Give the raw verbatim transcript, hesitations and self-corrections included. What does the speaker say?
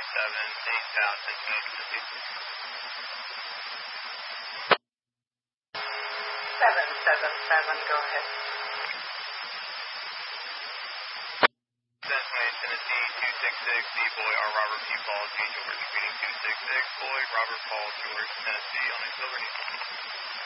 seven eight out, Cincinnati, Tennessee. seven seven seven, go ahead. Cincinnati, Tennessee, two six six, D boy, R. Robert P. Paul, G. George, reading two six six, boy, Robert Paul, George, Tennessee, on a Liberty.